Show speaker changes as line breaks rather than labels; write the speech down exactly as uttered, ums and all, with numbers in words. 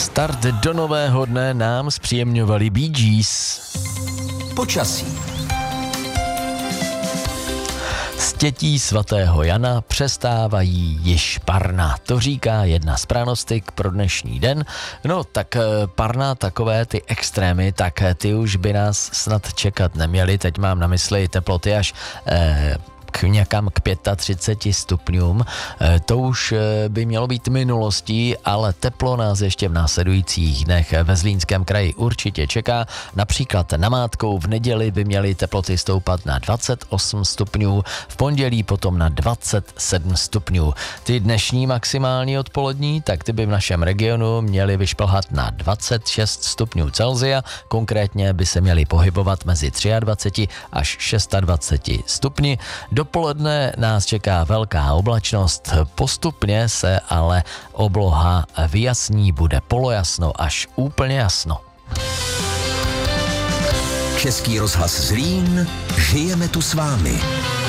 Start do nového dne nám zpříjemňovali Bee Gees.
Počasí.
Stětí svatého Jana přestávají již parna. To říká jedna z pranostik pro dnešní den. No tak parna, takové ty extrémy, tak ty už by nás snad čekat neměly. Teď mám na mysli teploty až eh, k někam k třiceti pěti stupňům. To už by mělo být minulostí, ale teplo nás ještě v následujících dnech ve Zlínském kraji určitě čeká. Například namátkou v neděli by měly teploty stoupat na dvacet osm stupňů, v pondělí potom na dvacet sedm stupňů. Ty dnešní maximální odpolední, tak ty by v našem regionu měly vyšplhat na dvacet šest stupňů Celsia, konkrétně by se měly pohybovat mezi dvacet tři až dvacet šest stupni. Dopoledne nás čeká velká oblačnost, postupně se ale obloha vyjasní, bude polojasno až úplně jasno.
Český rozhlas Zlín, žijeme tu s vámi.